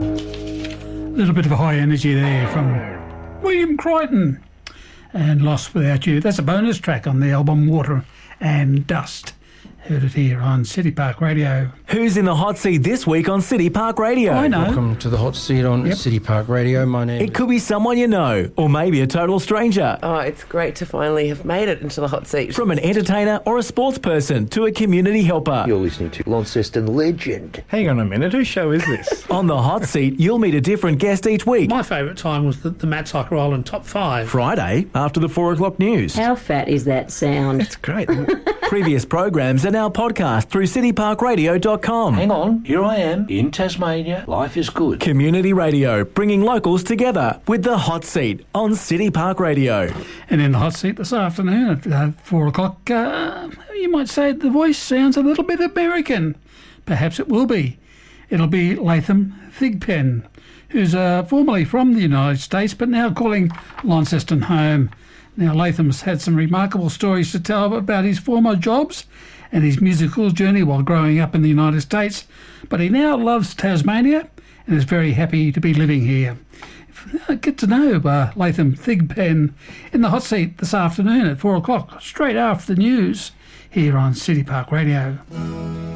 A little bit of a high energy there from William Crichton and Lost Without You. That's a bonus track on the album Water and Dust. Heard it here on City Park Radio. Who's in the hot seat this week on City Park Radio? I know. Welcome to the hot seat on City Park Radio. My name It could be someone you know, or maybe a total stranger. Oh, it's great to finally have made it into the hot seat. From an entertainer or a sports person to a community helper. You're listening to Launceston legend. Hang on a minute, whose show is this? On the hot seat, you'll meet a different guest each week. My favourite time was the Matt Cycle Island Top 5. Friday, after the 4 o'clock news. How fat is that sound? It's great. Previous programs are now podcast through cityparkradio.com. Hang on, here I am in Tasmania. Life is good. Community radio, bringing locals together with the hot seat on City Park Radio. And in the hot seat this afternoon at 4 o'clock, you might say the voice sounds a little bit American. Perhaps it will be. It'll be Latham Thigpen, who's formerly from the United States but now calling Launceston home. Now, Latham's had some remarkable stories to tell about his former jobs and his musical journey while growing up in the United States, but he now loves Tasmania and is very happy to be living here. Get to know Latham Thigpen in the hot seat this afternoon at 4 o'clock, straight after the news, here on City Park Radio.